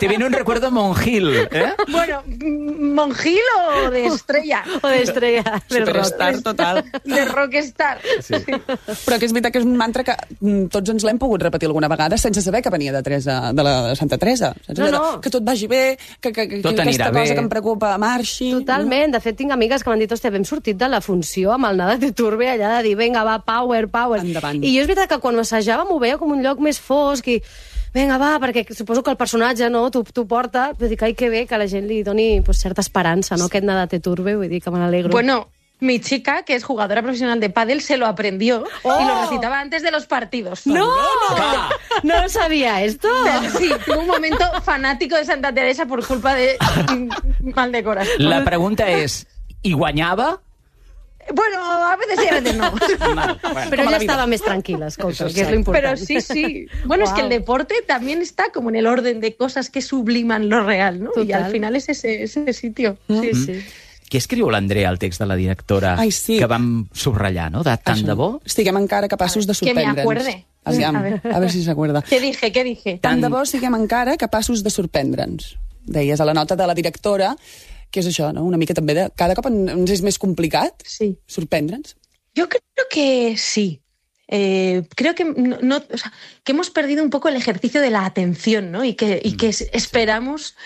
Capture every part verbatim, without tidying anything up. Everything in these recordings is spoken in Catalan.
te viene un recuerdo Monjil, ¿eh? Bueno, Monjil o de estrella. O d'estrella del rock. Superstar total. De rockstar. Sí. Sí. Però que és veritat que és un mantra que mm, tots ens l'hem pogut repetir alguna vegada sense saber que venia de, Teresa, de la de Santa Teresa. Saps? No, no. Que tot vagi bé, que, que, que, Tot que aquesta anirà cosa bé. que em preocupa marxi. Totalment. De fet, tinc amigues que m'han dit, hòstia, hem sortit de la funció amb el Nada te turbe allà de dir, vinga, va, power, power. Endavant. I jo és veritat que quan ho assajàvem ho veia com un lloc més fosc i vinga, va, perquè suposo que el personatge no t'ho porta, vull dir que ai, que bé que la gent li doni pues, certa esperança, no? Aquest Nada te turbe, vull dir que me n'alegro. Bueno, mi chica, que es jugadora profesional de pádel, se lo aprendió ¡Oh! y lo recitaba antes de los partidos. ¡No! Va. No lo sabía esto. Sí, tuvo un momento fanático de Santa Teresa por culpa de mal de corazón. La pregunta és, i guanyava? Bueno, a veces sí, a veces no. Mal, bueno. Pero ella estaba más tranquila, escolta, que es lo importante. Pero sí, sí. Bueno, Wow. es que el deporte también está como en el orden de cosas que subliman lo real, ¿no? Y Total. al final es ese, ese sitio. Sí, Sí. sí. Què escriu l'Andrea al text de la directora Ai, sí. que vam subratllar, no? De tant Això. de bo? Estiguem encara capaços de Que me sorprendre'ns. acuerde. Aviam, A a ver. veure, a veure si s'acuerda. ¿Qué dije? ¿Qué dije? Tant de bo siguem encara capaços de sorprendre'ns. Deies a la nota de la directora, que és això, no? Una mica també de... Cada cop ens és més complicat Sí. sorprendre'ns. Yo creo que sí. Eh, creo que, no, no, o sea, que hemos perdido un poco el ejercicio de la atención, ¿no? Y que, y que es- esperamos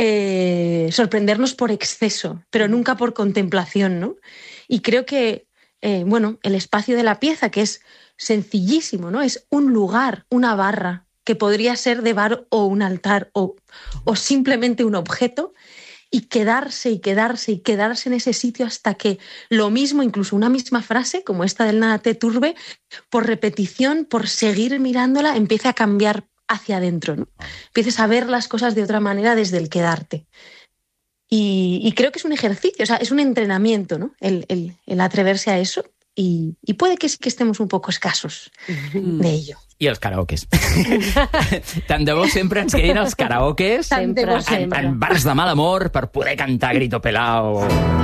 eh, sorprendernos por exceso, pero nunca por contemplación, ¿no? Y creo que, eh, bueno, el espacio de la pieza, que es sencillísimo, ¿no? Es un lugar, una barra, que podría ser de bar o un altar o, o simplemente un objeto, y quedarse y quedarse y quedarse en ese sitio hasta que lo mismo, incluso una misma frase, como esta del Nada te turbe, por repetición, por seguir mirándola, empiece a cambiar hacia adentro, ¿no? Empieces a ver las cosas de otra manera desde el quedarte. Y, y creo que es un ejercicio, o sea, es un entrenamiento, ¿no? El, el, el atreverse a eso. Y, y puede que sí que estemos un poco escasos de ello. I els karaokes. Tant de bo sempre ens quedin els karaokes Tant de bo en, sempre. en bars de mal amor per poder cantar Grito Pelao.